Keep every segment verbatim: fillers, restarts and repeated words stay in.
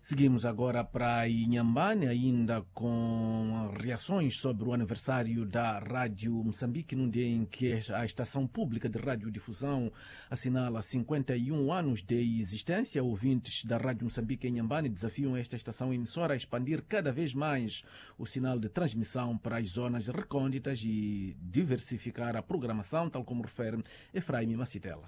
Seguimos agora para Inhambane, ainda com reações sobre o aniversário da Rádio Moçambique, num dia em que a Estação Pública de Radiodifusão assinala cinquenta e um anos de existência. Ouvintes da Rádio Moçambique em Inhambane desafiam esta estação emissora a expandir cada vez mais o sinal de transmissão para as zonas recônditas e diversificar a programação, tal como refere Efraim Macitela.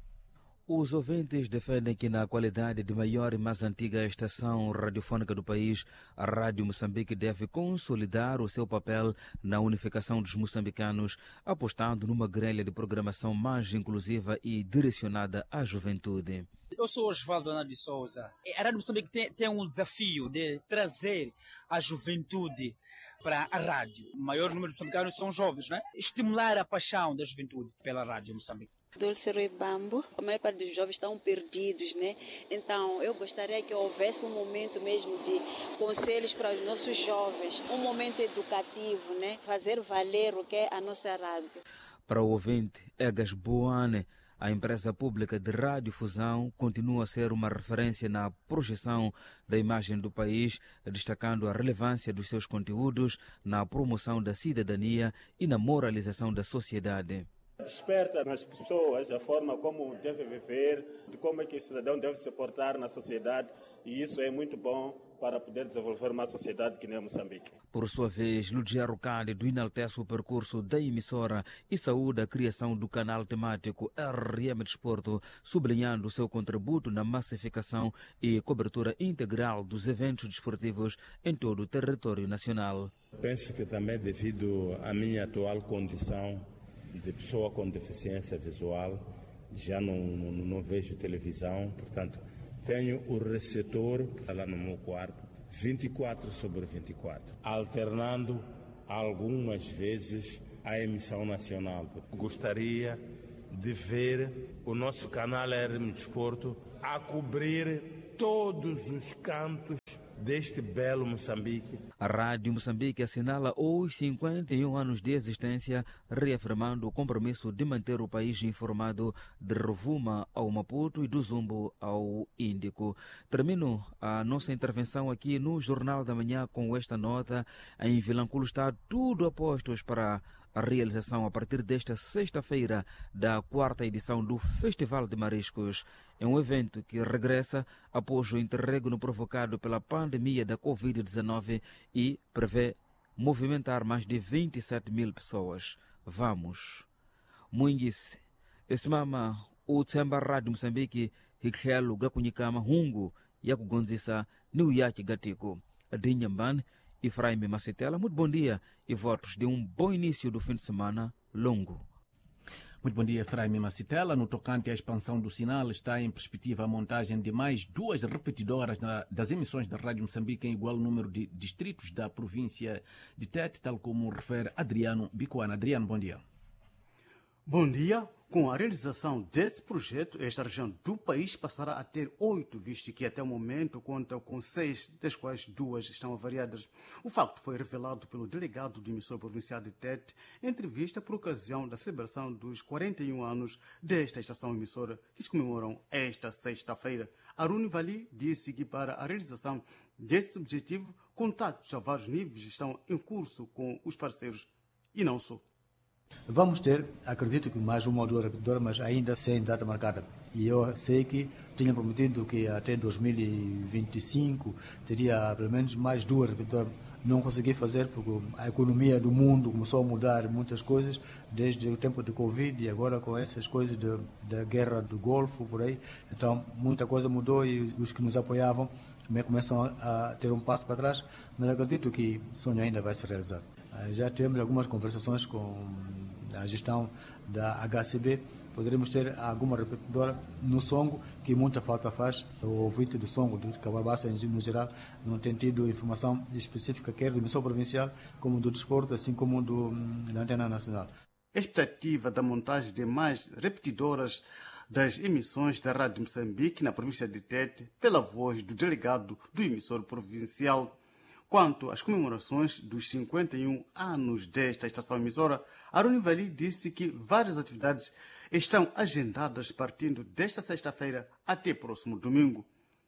Os ouvintes defendem que, na qualidade de maior e mais antiga estação radiofônica do país, a Rádio Moçambique deve consolidar o seu papel na unificação dos moçambicanos, apostando numa grelha de programação mais inclusiva e direcionada à juventude. Eu sou Osvaldo Ana de Souza. A Rádio Moçambique tem, tem um desafio de trazer a juventude para a rádio. O maior número de moçambicanos são jovens, né? Estimular a paixão da juventude pela Rádio Moçambique. Dulce Ribambo, a maior parte dos jovens estão perdidos, né? Então, eu gostaria que houvesse um momento mesmo de conselhos para os nossos jovens, um momento educativo, né? Fazer valer o que é a nossa rádio. Para o ouvinte Egas Boane, a empresa pública de radiodifusão continua a ser uma referência na projeção da imagem do país, destacando a relevância dos seus conteúdos na promoção da cidadania e na moralização da sociedade. Desperta nas pessoas a forma como deve viver, de como é que o cidadão deve se portar na sociedade, e isso é muito bom para poder desenvolver uma sociedade que nem a Moçambique. Por sua vez, Ludiero Cândido enaltece o percurso da emissora e saúda a criação do canal temático R M Desporto, sublinhando o seu contributo na massificação e cobertura integral dos eventos desportivos em todo o território nacional. Penso que também devido à minha atual condição de pessoa com deficiência visual, já não, não, não vejo televisão, portanto, tenho o receptor lá no meu quarto, vinte e quatro sobre vinte e quatro, alternando algumas vezes a emissão nacional. Gostaria de ver o nosso canal R M Desporto a cobrir todos os cantos deste belo Moçambique. A Rádio Moçambique assinala os cinquenta e um anos de existência, reafirmando o compromisso de manter o país informado de Rovuma ao Maputo e do Zumbo ao Índico. Termino a nossa intervenção aqui no Jornal da Manhã com esta nota. Em Vilanculo está tudo a postos para a realização a partir desta sexta-feira da quarta edição do Festival de Mariscos. É um evento que regressa após o interregno provocado pela pandemia da covid dezenove e prevê movimentar mais de vinte e sete mil pessoas. Vamos. Muingis, Esmama, o Tsemba Rádio Moçambique, Hikelo Gakunyikama Hungu, Yakugonzisa, Niuyaki Gatiko, Dinhamban, Efraim Macitela, muito bom dia e votos de um bom início do fim de semana longo. Muito bom dia, Efraim Macitela. No tocante à expansão do sinal, está em perspectiva a montagem de mais duas repetidoras na, das emissões da Rádio Moçambique em igual número de distritos da província de Tete, tal como refere Adriano Bicuana. Adriano, bom dia. Bom dia. Com a realização desse projeto, esta região do país passará a ter oito, visto que até o momento conta com seis, das quais duas estão avariadas. O facto foi revelado pelo delegado do emissor provincial de Tete em entrevista por ocasião da celebração dos quarenta e um anos desta estação emissora, que se comemoram esta sexta-feira. Aruni Vali disse que para a realização desse objetivo, contatos a vários níveis estão em curso com os parceiros e não só. Vamos ter, acredito que mais uma ou duas repetidoras, mas ainda sem data marcada. E eu sei que tinha prometido que até dois mil e vinte e cinco teria pelo menos mais duas repetidoras. Não consegui fazer porque a economia do mundo começou a mudar muitas coisas desde o tempo de Covid e agora com essas coisas de, da guerra do Golfo, por aí. Então, muita coisa mudou e os que nos apoiavam também começam a, a ter um passo para trás, mas acredito que o sonho ainda vai se realizar. Já temos algumas conversações com a gestão da H C B. Poderemos ter alguma repetidora no Songo, que muita falta faz. O ouvinte do Songo, do Cababaça no geral, não tem tido informação específica, quer do emissor provincial, como do desporto, assim como do, da Antena Nacional. A expectativa da montagem de mais repetidoras das emissões da Rádio Moçambique na província de Tete, pela voz do delegado do emissor provincial. Quanto às comemorações dos cinquenta e um anos desta estação emissora, Aruni Vali disse que várias atividades estão agendadas partindo desta sexta-feira até próximo domingo.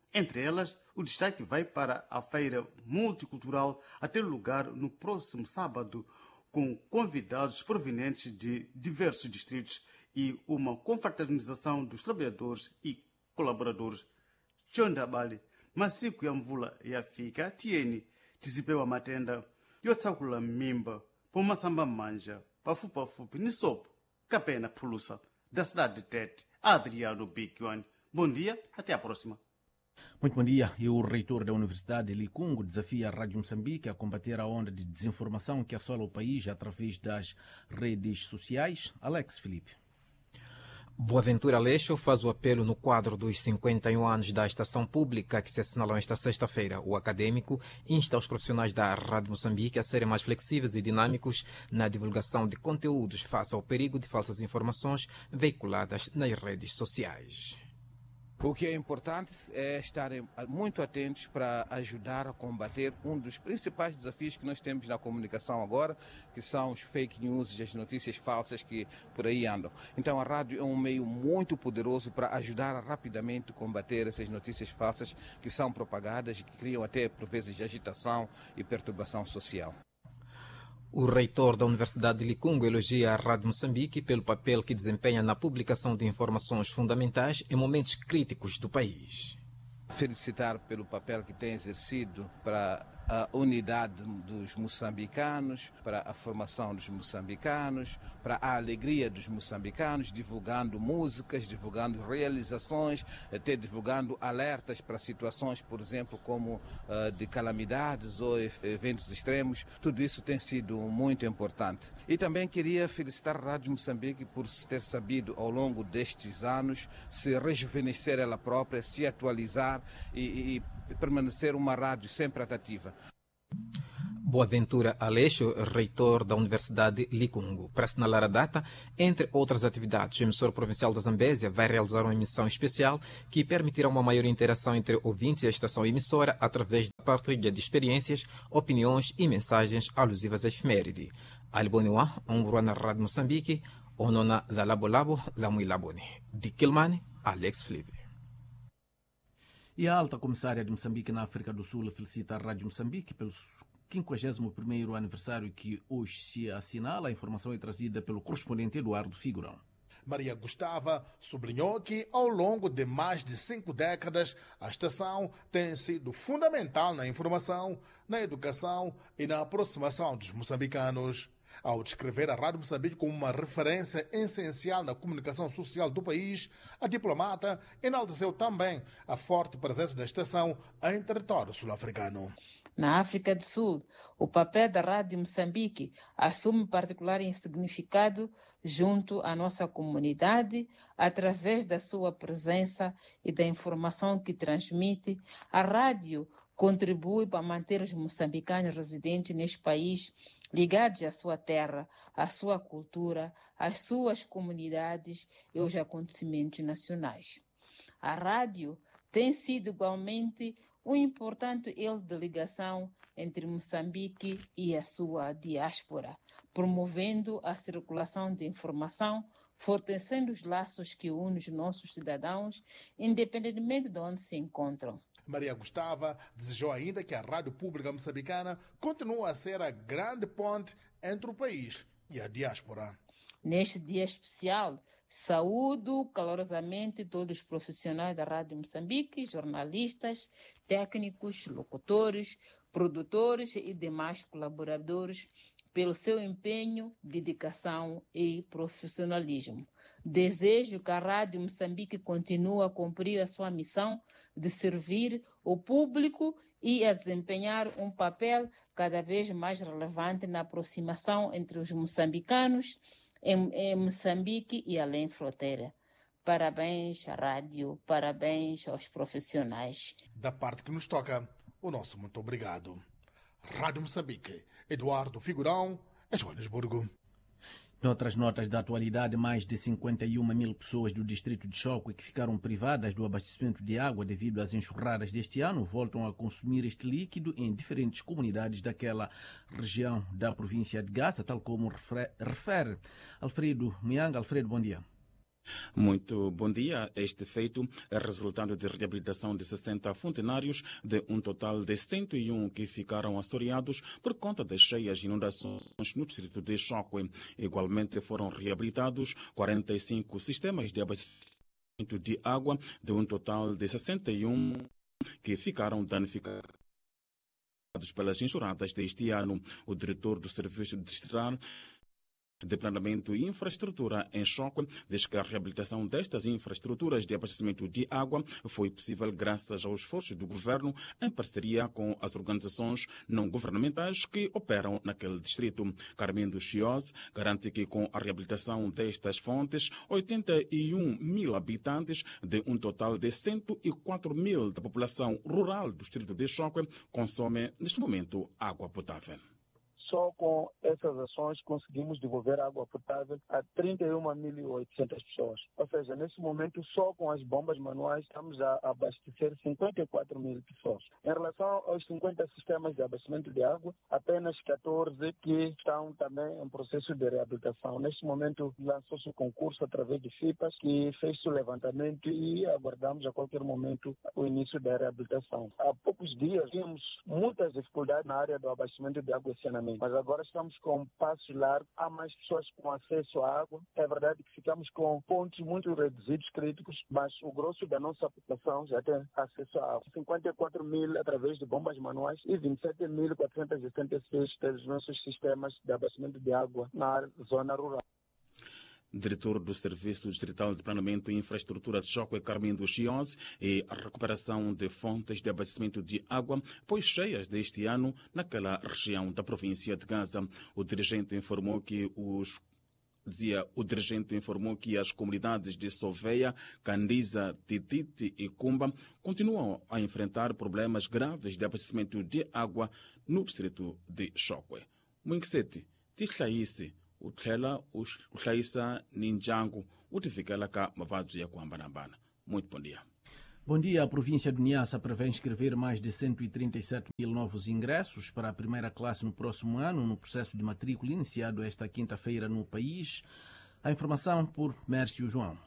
Entre elas, o destaque vai para a feira multicultural a ter lugar no próximo sábado, com convidados provenientes de diversos distritos e uma confraternização dos trabalhadores e colaboradores. Chondabali, masiku ya mvula yafika tieni tizipewa matenda yotsakula mimba pomasamba manja pafupafupi ni sopo kapena pulusa da cidade de Tete. Adriano Bicchione. Bom dia, até a próxima. Muito bom dia. E o reitor da Universidade de Licungo desafia a Rádio Moçambique a combater a onda de desinformação que assola o país através das redes sociais. Alex Felipe. Boaventura Aleixo faz o apelo no quadro dos cinquenta e um anos da estação pública que se assinalam esta sexta-feira. O acadêmico insta os profissionais da Rádio Moçambique a serem mais flexíveis e dinâmicos na divulgação de conteúdos face ao perigo de falsas informações veiculadas nas redes sociais. O que é importante é estarem muito atentos para ajudar a combater um dos principais desafios que nós temos na comunicação agora, que são os fake news e as notícias falsas que por aí andam. Então a rádio é um meio muito poderoso para ajudar a rapidamente combater essas notícias falsas que são propagadas e que criam até por vezes agitação e perturbação social. O reitor da Universidade de Licungo elogia a Rádio Moçambique pelo papel que desempenha na publicação de informações fundamentais em momentos críticos do país. Felicitar pelo papel que tem exercido para a unidade dos moçambicanos, para a formação dos moçambicanos, para a alegria dos moçambicanos, divulgando músicas, divulgando realizações, até divulgando alertas para situações, por exemplo, como uh, de calamidades ou eventos extremos. Tudo isso tem sido muito importante. E também queria felicitar a Rádio Moçambique por ter sabido, ao longo destes anos, se rejuvenescer ela própria, se atualizar e, e permanecer uma rádio sempre atrativa. Boaventura Aleixo, reitor da Universidade de Licungo. Para assinalar a data, entre outras atividades, o emissor provincial da Zambésia vai realizar uma emissão especial que permitirá uma maior interação entre ouvintes e a estação emissora através da partilha de experiências, opiniões e mensagens alusivas à efeméride. Alboniwa, um na Rádio Moçambique, onona da Labolabo, da Muilabone. De Kilmane, Alex Felipe. E a alta comissária de Moçambique na África do Sul felicita a Rádio Moçambique pelo quinquagésimo primeiro aniversário que hoje se assinala. A informação é trazida pelo correspondente Eduardo Figurão. Maria Gustava sublinhou que, ao longo de mais de cinco décadas, a estação tem sido fundamental na informação, na educação e na aproximação dos moçambicanos. Ao descrever a Rádio Moçambique como uma referência essencial na comunicação social do país, a diplomata enalteceu também a forte presença da estação em território sul-africano. Na África do Sul, o papel da Rádio Moçambique assume particular significado junto à nossa comunidade, através da sua presença e da informação que transmite. A rádio contribui para manter os moçambicanos residentes neste país ligados à sua terra, à sua cultura, às suas comunidades e aos acontecimentos nacionais. A rádio tem sido igualmente um importante elo de ligação entre Moçambique e a sua diáspora, promovendo a circulação de informação, fortalecendo os laços que unem os nossos cidadãos, independentemente de onde se encontram. Maria Gustava desejou ainda que a Rádio Pública Moçambicana continue a ser a grande ponte entre o país e a diáspora. Neste dia especial, saúdo calorosamente todos os profissionais da Rádio Moçambique, jornalistas, técnicos, locutores, produtores e demais colaboradores pelo seu empenho, dedicação e profissionalismo. Desejo que a Rádio Moçambique continue a cumprir a sua missão de servir o público e a desempenhar um papel cada vez mais relevante na aproximação entre os moçambicanos em, em Moçambique e além fronteira. Parabéns à rádio, parabéns aos profissionais. Da parte que nos toca, o nosso muito obrigado. Rádio Moçambique, Eduardo Figurão, em Joanesburgo. Noutras notas da atualidade, mais de cinquenta e uma mil pessoas do distrito de Choco que ficaram privadas do abastecimento de água devido às enxurradas deste ano voltam a consumir este líquido em diferentes comunidades daquela região da província de Gaza, tal como refere Alfredo Mianga. Alfredo, bom dia. Muito bom dia. Este feito é resultado de reabilitação de sessenta funcionários de um total de cento e um que ficaram assoreados por conta das cheias inundações no distrito de Choque. Igualmente foram reabilitados quarenta e cinco sistemas de abastecimento de água de um total de sessenta e um que ficaram danificados pelas enxurradas deste ano. O diretor do Serviço Distrital de Planeamento e Infraestrutura em Choque diz que a reabilitação destas infraestruturas de abastecimento de água foi possível graças aos esforços do governo em parceria com as organizações não governamentais que operam naquele distrito. Carmindo Chiose garante que com a reabilitação destas fontes, oitenta e um mil habitantes de um total de cento e quatro mil da população rural do distrito de Choque consomem neste momento água potável. Só com essas ações conseguimos devolver água potável a trinta e uma mil e oitocentas pessoas. Ou seja, nesse momento, só com as bombas manuais estamos a abastecer cinquenta e quatro mil pessoas. Em relação aos cinquenta sistemas de abastecimento de água, apenas catorze que estão também em processo de reabilitação. Neste momento, lançou-se o concurso através de FIPAS, que fez o levantamento e aguardamos a qualquer momento o início da reabilitação. Há poucos dias, tínhamos muitas dificuldades na área do abastecimento de água e saneamento. Mas agora estamos com um passo largo, há mais pessoas com acesso à água. É verdade que ficamos com pontos muito reduzidos, críticos, mas o grosso da nossa população já tem acesso à água. cinquenta e quatro mil através de bombas manuais e vinte e sete mil quatrocentos e setenta e seis pelos nossos sistemas de abastecimento de água na zona rural. Diretor do Serviço Distrital de Planeamento e Infraestrutura de Choque, Carmindo Chiose, e a recuperação de fontes de abastecimento de água, pois cheias deste ano naquela região da província de Gaza. O dirigente informou que os Dizia, o dirigente informou que as comunidades de Soveia, Candiza, Tititi e Cumba continuam a enfrentar problemas graves de abastecimento de água no distrito de Choque. Muinkseti, Tichlaisi, u tlhela u hlayisa ni ndyangu u tivikela ka mavabyi ya ku hambanahambana. Muito bom dia. Bom dia. A província de Niassa prevê inscrever mais de cento e trinta e sete mil novos ingressos para a primeira classe no próximo ano, no processo de matrícula iniciado esta quinta-feira no país. A informação por Mércio João.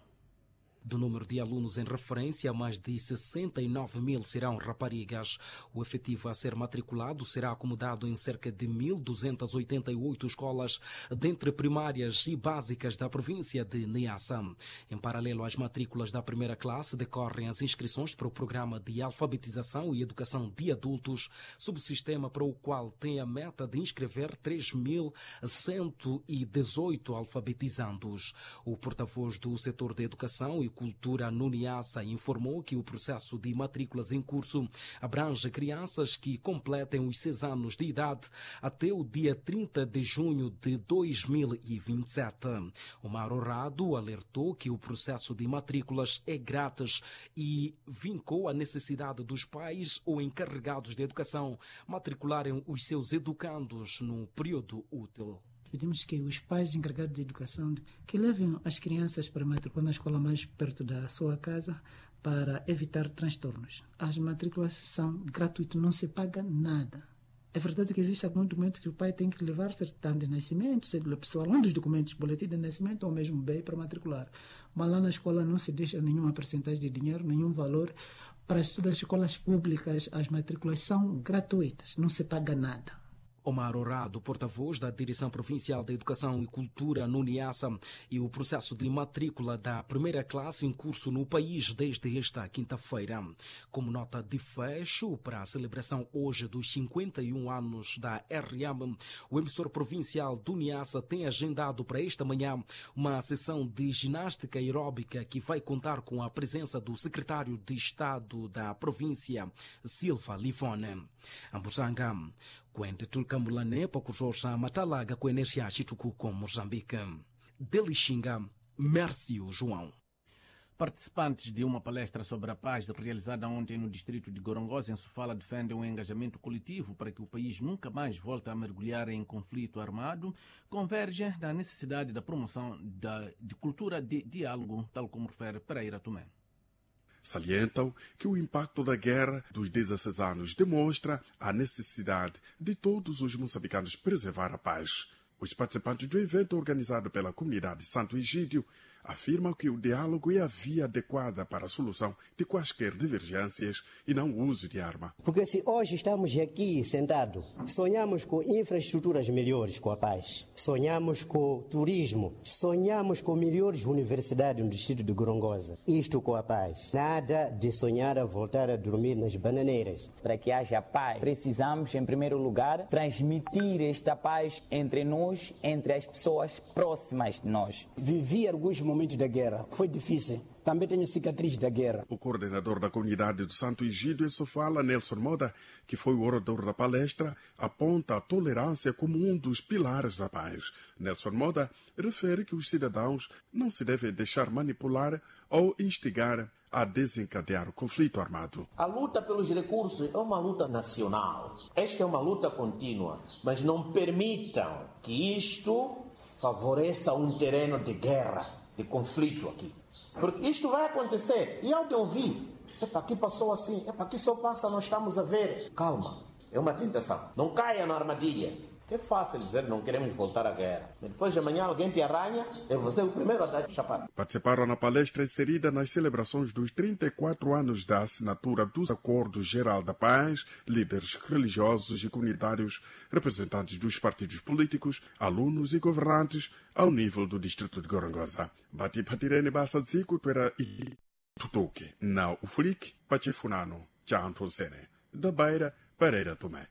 Do número de alunos em referência, mais de sessenta e nove mil serão raparigas. O efetivo a ser matriculado será acomodado em cerca de mil duzentas e oitenta e oito escolas, dentre primárias e básicas da província de Niassa. Em paralelo às matrículas da primeira classe, decorrem as inscrições para o programa de alfabetização e educação de adultos, subsistema para o qual tem a meta de inscrever três mil cento e dezoito alfabetizandos. O porta-voz do setor de educação e Cultura no Niassa informou que o processo de matrículas em curso abrange crianças que completem os seis anos de idade até o dia trinta de junho de dois mil e vinte e sete. O Marorado alertou que o processo de matrículas é grátis e vincou a necessidade dos pais ou encarregados de educação matricularem os seus educandos no período útil. Pedimos que os pais encarregados de educação que levem as crianças para matricular na escola mais perto da sua casa para evitar transtornos. As matrículas são gratuitas, não se paga nada. É verdade que existe alguns documentos que o pai tem que levar, certidão de nascimento, cédula pessoal, um dos documentos, boletim de nascimento ou mesmo B I para matricular. Mas lá na escola não se deixa nenhuma percentagem de dinheiro, nenhum valor. Para as escolas públicas, as matrículas são gratuitas, não se paga nada. Omar Orado, porta-voz da Direção Provincial de Educação e Cultura no Niassa, e o processo de matrícula da primeira classe em curso no país desde esta quinta-feira. Como nota de fecho para a celebração hoje dos cinquenta e um anos da R M, o emissor provincial do Niassa tem agendado para esta manhã uma sessão de ginástica aeróbica que vai contar com a presença do secretário de Estado da província, Silva Livone. Ambusanga, Quente Tulcambulane, Pocurjosa, Matalaga, com energia Chitucu com Moçambique. Delixinga, Mércio João. Participantes de uma palestra sobre a paz realizada ontem no distrito de Gorongosa, em Sofala, defendem um engajamento coletivo para que o país nunca mais volte a mergulhar em conflito armado, convergem na necessidade da promoção da, de cultura de diálogo, tal como refere Pereira Tomé. Salientam que o impacto da guerra dos dezesseis anos demonstra a necessidade de todos os moçambicanos preservar a paz. Os participantes do evento organizado pela comunidade Santo Egídio afirmam que o diálogo é a via adequada para a solução de quaisquer divergências e não o uso de arma. Porque se hoje estamos aqui sentados, sonhamos com infraestruturas melhores com a paz, sonhamos com turismo, sonhamos com melhores universidades no distrito de Gorongosa, isto com a paz. Nada de sonhar a voltar a dormir nas bananeiras. Para que haja paz, precisamos, em primeiro lugar, transmitir esta paz entre nós, entre as pessoas próximas de nós. Vivi alguns momentos da guerra, foi difícil. Também tenho cicatriz da guerra. O coordenador da comunidade do Santo Egídio em Sofala, Nelson Moda, que foi o orador da palestra, aponta a tolerância como um dos pilares da paz. Nelson Moda refere que os cidadãos não se devem deixar manipular ou instigar a desencadear o conflito armado. A luta pelos recursos é uma luta nacional. Esta é uma luta contínua, mas não permitam que isto favoreça um terreno de guerra, de conflito aqui. Porque isto vai acontecer. E ao de ouvir, epa, aqui passou assim, epa, aqui só passa, nós estamos a ver. Calma, é uma tentação. Não caia na armadilha. É fácil dizer não queremos voltar à guerra. Mas depois de amanhã alguém te arranha, é você o primeiro a dar chapado. Participaram na palestra inserida nas celebrações dos trinta e quatro anos da assinatura dos Acordos Geral da Paz, líderes religiosos e comunitários, representantes dos partidos políticos, alunos e governantes ao nível do distrito de Gorongosa. Bati Patirene Bassa Zico, Tuera e Tutuque, na Ufrik, Pachifunano, Chanto Sene, da Beira, Pereira Tomé.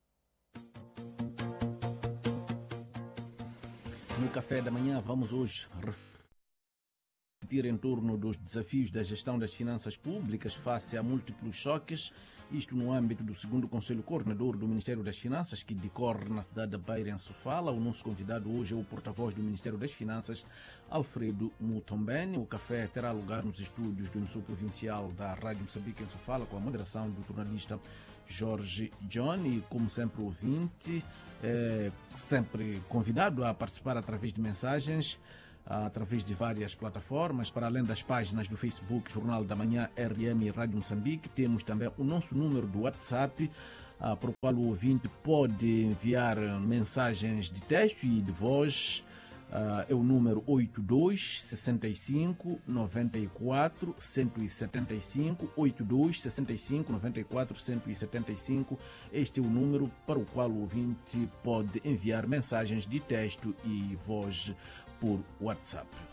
No café da manhã vamos hoje refletir em torno dos desafios da gestão das finanças públicas face a múltiplos choques, isto no âmbito do segundo Conselho Coordenador do Ministério das Finanças, que decorre na cidade da Beira, em Sofala. O nosso convidado hoje é o porta-voz do Ministério das Finanças, Alfredo Mutombeni. O café terá lugar nos estúdios do emissor provincial da Rádio Moçambique, em Sofala, com a moderação do jornalista Jorge John, e como sempre ouvinte, é sempre convidado a participar através de mensagens, através de várias plataformas, para além das páginas do Facebook Jornal da Manhã R M e Rádio Moçambique. Temos também o nosso número do WhatsApp, ah, para o qual o ouvinte pode enviar mensagens de texto e de voz. Uh, é o número oito dois, sessenta e cinco, noventa e quatro, cento e setenta e cinco, oito dois, sessenta e cinco, noventa e quatro, cento e setenta e cinco. Este é o número para o qual o ouvinte pode enviar mensagens de texto e voz por WhatsApp.